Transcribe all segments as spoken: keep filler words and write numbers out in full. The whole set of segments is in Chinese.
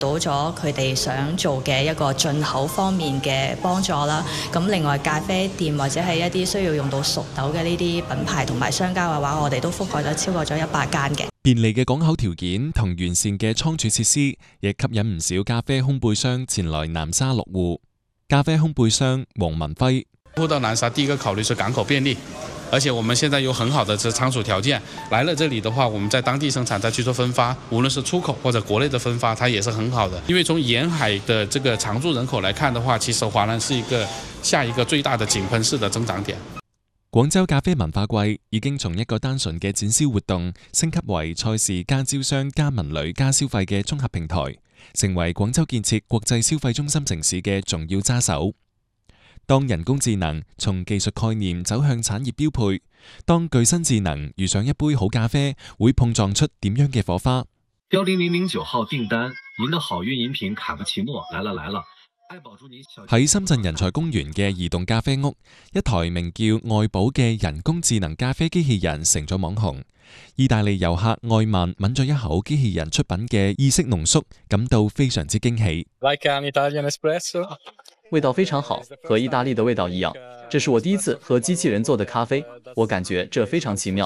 到咗佢哋想做嘅一個進口方面嘅幫助啦。咁另外咖啡店或者係一啲需要用到熟豆嘅呢啲品牌同埋商家嘅話，我哋都覆蓋咗超過咗一百間嘅。 便利嘅港口條件同完善嘅倉儲設施，亦吸引唔少咖啡烘焙商前來南沙落戶。咖啡烘焙商黃文輝： 鋪到南沙，第一個考慮是港口便利。而且我們現在有很好的這倉儲條件，來了這裡的話，我們在當地生產再去做分發，無論是出口或者國內的分發，它也是很好的。因為從沿海的這個常住人口來看的話，其實華南是一個下一個最大的井噴式的增長點。 廣州咖啡文化季已經從一個單純嘅展銷活動升級為賽事加招商加文旅加消費嘅綜合平台，成為廣州建設國際消費中心城市嘅重要揸手。當人工智能從技術概念走向產業標配，當具身智能遇上一杯好咖啡，會碰撞出點樣嘅火花？ 一零零零九號訂單，您的好運飲品卡布奇諾來了來了。 喺深圳人才公園嘅移動咖啡屋，一台名叫愛寶嘅人工智能咖啡機器人成咗網紅。意大利遊客愛曼抿咗一口機器人出品嘅意式濃縮，感到非常之驚喜。 Like an Italian espresso. 味道非常好，和意大利的味道一樣。這是我第一次喝機器人做的咖啡，我感覺這非常奇妙。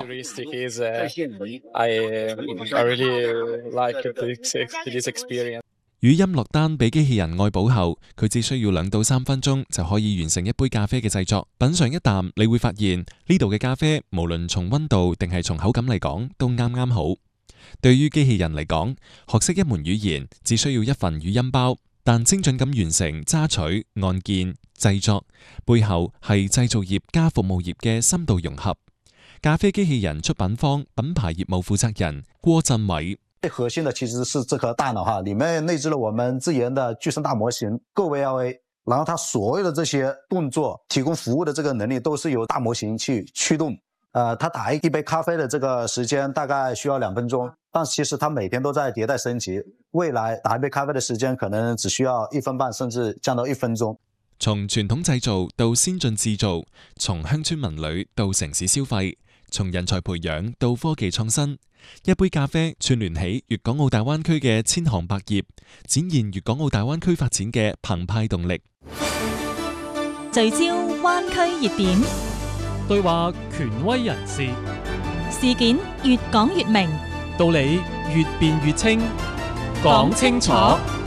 語音落單俾機器人愛寶後，佢只需要兩到三分鐘就可以完成一杯咖啡嘅製作。品嚐一啖，你會發現呢度嘅咖啡無論從溫度定係從口感嚟講都啱啱好。對於機器人嚟講，學識一門語言只需要一份語音包，但精準咁完成揸取、按鍵、製作，背後係製造業加服務業嘅深度融合。咖啡機器人出品方品牌業務負責人郭振偉。 最核心的其實是這顆大腦哈，裡面內置了我們自研的具身大模型夠 V L A， 然後它所有的這些動作提供服務的這個能力都是由大模型去驅動。呃，它打一杯咖啡的這個時間大概需要兩分鐘，但其實它每天都在迭代升級，未來打一杯咖啡的時間可能只需要一分半，甚至降到一分鐘。 從傳統製造到先進製造，從鄉村文旅到城市消費，從人才培養到科技創新，一杯咖啡串聯起粵港澳大灣區嘅千行百業，展現粵港澳大灣區發展嘅澎湃動力。 聚焦灣區熱點， 對話權威人士， 事件越講越明， 道理越辯越清，講清楚。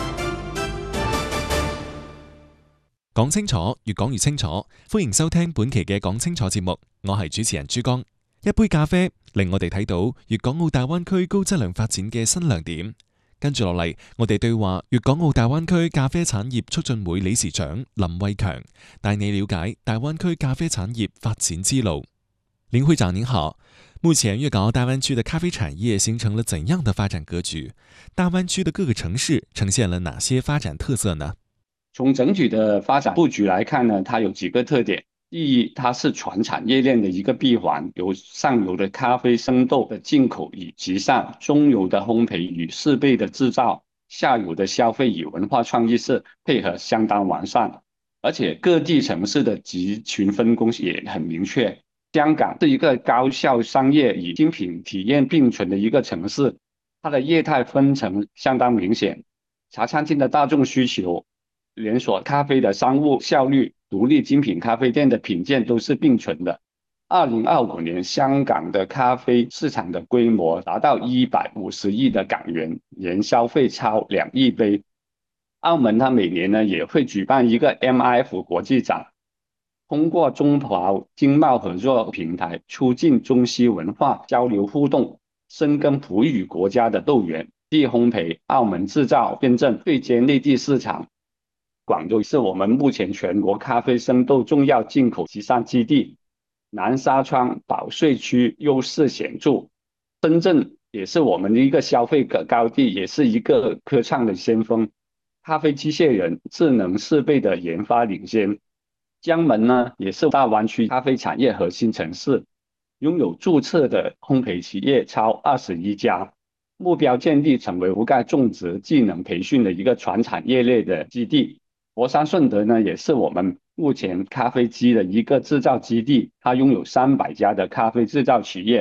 講清楚，越講越清楚。歡迎收聽本期嘅講清楚節目，我係主持人珠江。一杯咖啡令我哋睇到粵港澳大灣區高質量發展嘅新亮點。跟住落嚟，我哋對話粵港澳大灣區咖啡產業促進會理事長林偉強，帶你了解大灣區咖啡產業發展之路。林會長您好，目前粵港澳大灣區的咖啡產業形成了怎樣的發展格局？大灣區的各個城市呈現了哪些發展特色呢？ 從整體的發展布局來看呢，它有幾個特點。第一，它是全產業鏈的一個閉環，由上游的咖啡生豆的進口與集散，中游的烘焙與設備的製造，下游的消費與文化創意是配合相當完善，而且各地城市的集群分工也很明確。香港是一個高效商業與精品體驗並存的一個城市，它的業態分層相當明顯，茶餐廳的大眾需求，連鎖咖啡的商務效率，獨立精品咖啡店的品鑑都是並存的。二零二五年，香港的咖啡市場的規模達到一百五十億的港元，年消費超兩億杯。澳門它每年呢也會舉辦一個 M I F 國際展，通過中葡經貿合作平台，促進中西文化交流互動，深耕葡語國家的豆源，地烘焙、澳門製造辨證對接內地市場。廣州是我們目前全國咖啡生豆重要進口集散基地，南沙川保稅區優勢顯著。深圳也是我們的一個消費高地，也是一個科創的先鋒，咖啡機械人、智能設備的研發領先。江門呢，也是大灣區咖啡產業核心城市，擁有註冊的烘焙企業超二十一家，目標建立成為覆蓋種植技能培訓的一個全產業鏈的基地。佛山順德呢，也是我們目前咖啡機的一個製造基地，它擁有三百家的咖啡製造企業，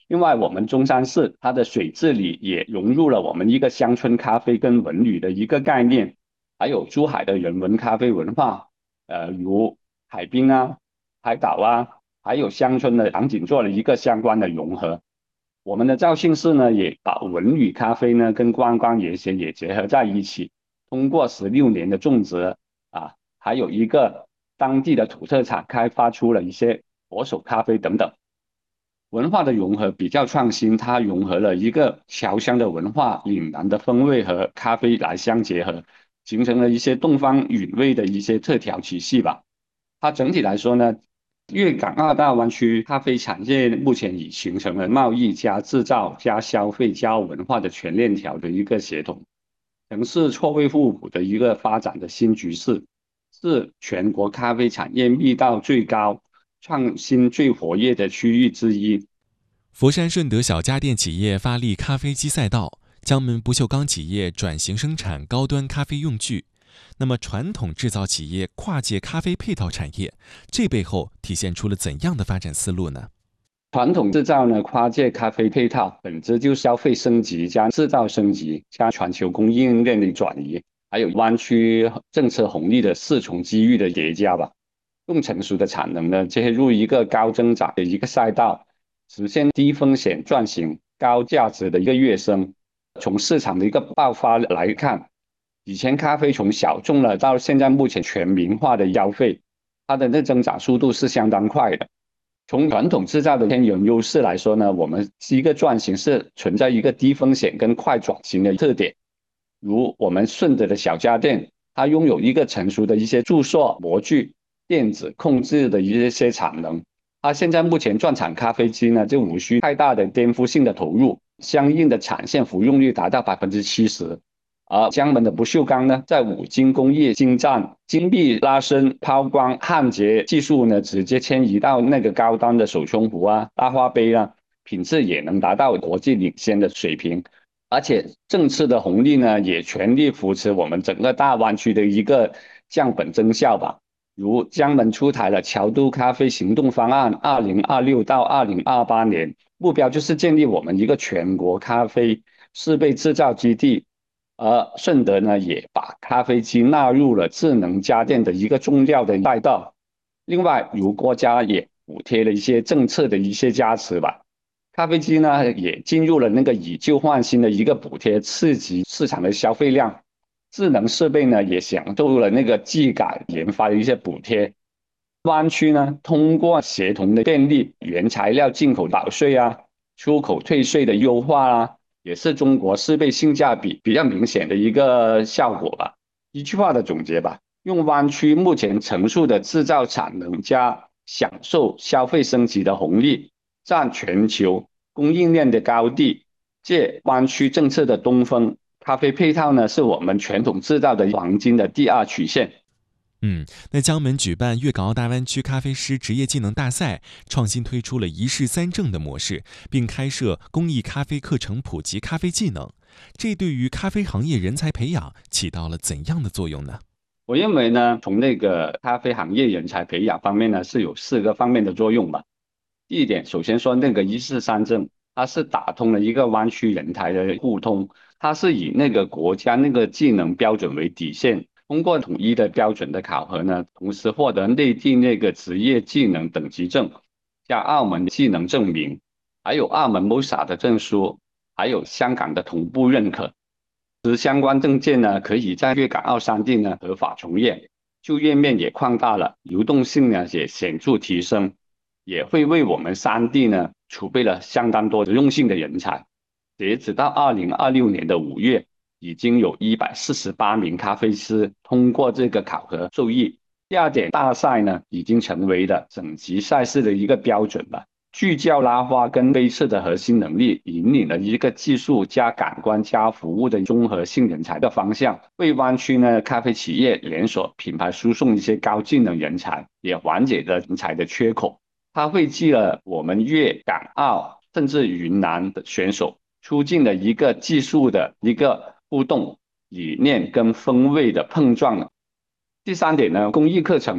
另外，我们中山市它的水质里也融入了我们一个乡村咖啡跟文旅的一个概念，还有珠海的人文咖啡文化，呃，如海滨啊、海岛啊，还有乡村的场景做了一个相关的融合。我们的肇庆市呢，也把文旅咖啡呢跟观光研学也结合在一起，通过十六年的种植啊，还有一个当地的土特产，开发出了一些佛手咖啡等等。文化的融合比较创新，它融合了一个侨乡的文化、岭南的风味和咖啡来相结合，形成了一些东方韵味的一些特调体系吧。它整体来说呢，粤港澳大湾区咖啡产业目前已形成了贸易加制造加消费加文化的全链条的一个协同，城市错位互补的一个发展的新局势，是全国咖啡产业密度最高、创新最活跃的区域之一。 佛山顺德小家电企业发力咖啡机赛道，江门不锈钢企业转型生产高端咖啡用具。那么传统制造企业跨界咖啡配套产业，这背后体现出了怎样的发展思路呢？ 传统制造呢，跨界咖啡配套本质就是消费升级加制造升级加全球供应链的转移，还有湾区政策红利的四重机遇的叠加吧。用成熟的产能呢，切入一个高增长的一个赛道，实现低风险转型、高价值的一个跃升。从市场的一个爆发来看，以前咖啡从小众了到现在目前全民化的消费，它的那增长速度是相当快的。从传统制造的天然优势来说呢，我们一个转型是存在一个低风险跟快转型的特点。如我们顺德的小家电，它拥有一个成熟的一些注塑模具、电子控制的一些产能。它现在目前转产咖啡机呢，就无需太大的颠覆性的投入，相应的产线服用率达到百分之七十。而江门的不锈钢呢，在五金工业精湛、精密拉伸、抛光、焊接技术呢，直接迁移到那个高端的手冲壶啊、大花杯啊，品质也能达到国际领先的水平。而且政策的红利呢，也全力扶持我们整个大湾区的一个降本增效吧。如江门出台了桥都咖啡行动方案，二零二六到二零二八年，目标就是建立我们一个全国咖啡适备制造基地。而顺德呢，也把咖啡机纳入了智能家电的一个重要的赛道。另外，如国家也补贴了一些政策的一些加持吧，咖啡机呢也进入了那个以旧换新的一个补贴，刺激市场的消费量。智能设备呢也享受了那个技改研发的一些补贴。湾区呢，通过协同的便利，原材料进口保税啊，出口退税的优化啊，也是中国适配性价比比较明显的一个效果吧。一句话的总结吧，用湾区目前成熟的制造产能加享受消费升级的红利，占全球供应链的高地，借湾区政策的东风，咖啡配套呢是我们传统制造的黄金的第二曲线。 嗯，那江门举办粤港澳大湾区咖啡师职业技能大赛，创新推出了一试三证的模式，并开设公益咖啡课程普及咖啡技能，这对于咖啡行业人才培养起到了怎样的作用呢？ 我认为呢，从那个咖啡行业人才培养方面呢，是有四个方面的作用吧。第一点，首先说那个一试三证，它是打通了一个湾区人才的互通，它是以那个国家那个技能标准为底线，通过统一的标准的考核呢，同时获得内地那个职业技能等级证，加澳门技能证明，还有澳门 M O S A 的证书，还有香港的同步认可。持相关证件呢，可以在粤港澳三地呢合法从业，就业面也扩大了，流动性呢也显著提升，也会为我们三地呢储备了相当多实用性的人才。截止到二零二六年的五月，已经有一百四十八名咖啡师通过这个考核受益。第二点，大赛呢已经成为了省级赛事的一个标准了，聚焦拉花跟杯测的核心能力，引领了一个技术加感官加服务的综合性人才的方向，为湾区呢咖啡企业连锁品牌输送一些高技能人才，也缓解了人才的缺口。它汇集了我们粤港澳甚至云南的选手，促进了一个技术的一个互动，理念跟风味的碰撞。第三点呢，公益课程呢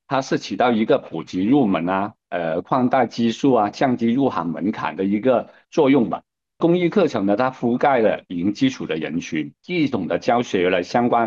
它是起到一个普及入门啊，呃，扩大基数啊，降低入行门槛的一个作用吧。公益课程呢，它覆盖了零基础的人群，系统的教学了相关